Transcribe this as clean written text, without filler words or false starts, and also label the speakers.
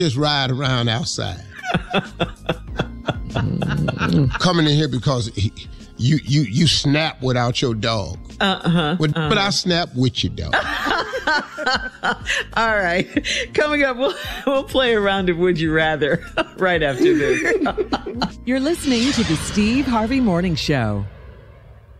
Speaker 1: just ride around outside. Coming in here because you snap without your dog. But I snap with your dog.
Speaker 2: All right. Coming up, we'll play a round of Would You Rather right after this.
Speaker 3: You're listening to the Steve Harvey Morning Show.